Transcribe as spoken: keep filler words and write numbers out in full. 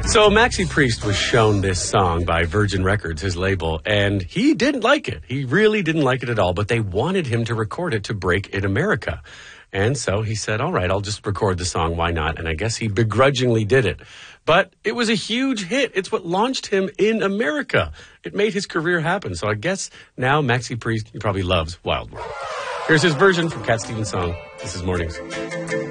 So Maxi Priest was shown this song by Virgin Records, his label, and he didn't like it. He really didn't like it at all, but they wanted him to record it to break in America. And so he said, all right, I'll just record the song. Why not? And I guess he begrudgingly did it. But it was a huge hit. It's what launched him in America. It made his career happen. So I guess now Maxi Priest, he probably loves Wild World. Here's his version from Cat Stevens' song, This Is Mornings.